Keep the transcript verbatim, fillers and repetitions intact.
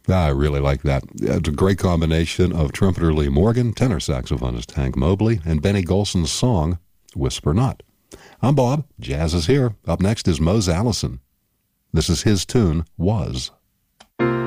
I really like that. It's a great combination of trumpeter Lee Morgan, tenor saxophonist Hank Mobley, and Benny Golson's song, Whisper Not. I'm Bob. Jazz is here. Up next is Mose Allison. This is his tune, Was.